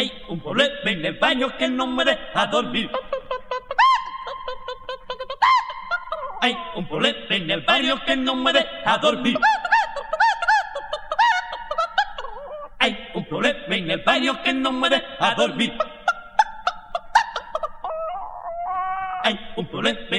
Hay un problema en el baño que no me deja dormir. Hay un problema en el baño que no me deja dormir. Hay un problema en el baño que no me deja dormir. Hay un problema